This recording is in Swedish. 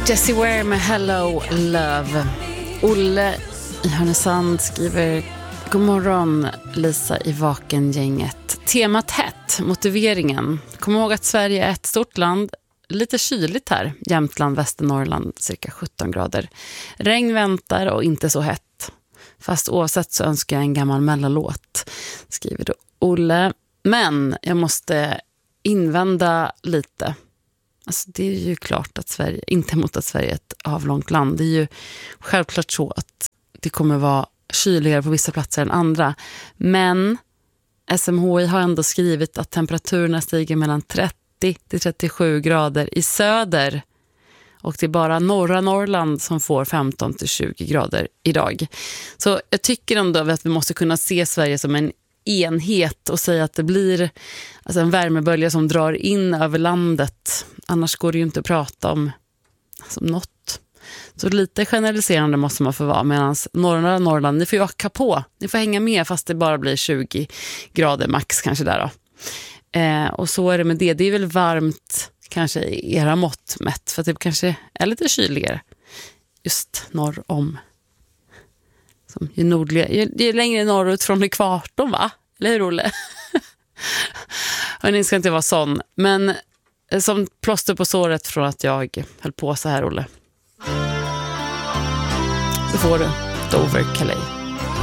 Jessie Ware med Hello Love. Olle i Härnösand skriver: God morgon Lisa i Vakengänget. Temat hett, motiveringen. Kom ihåg att Sverige är ett stort land. Lite kyligt här. Jämtland, Västernorrland, cirka 17 grader. Regn väntar och inte så hett. Fast oavsett så önskar jag en gammal mellolåt, skriver då Olle. Men jag måste invända lite. Alltså det är ju klart att Sverige, inte mot att Sverige är ett avlångt land. Det är ju självklart så att det kommer vara kyligare på vissa platser än andra. Men SMHI har ändå skrivit att temperaturerna stiger mellan 30 till 37 grader i söder. Och det är bara norra Norrland som får 15 till 20 grader idag. Så jag tycker ändå att vi måste kunna se Sverige som en enhet och säga att det blir alltså en värmebölja som drar in över landet. Annars går det ju inte att prata om alltså, något. Så lite generaliserande måste man få vara, medan norra Norrland, ni får ju öka på. Ni får hänga med fast det bara blir 20 grader max kanske där då. Och så är det med det. Det är väl varmt kanske i era mått mätt, för att det kanske är lite kyligare just norr om. Som ju nordliga, ju längre norrut från ekvatorn, va? Eller hur, Olle? Ni ska inte vara sån. Men som plåster på såret från att jag höll på så här, Olle. Så får du Dover Calais.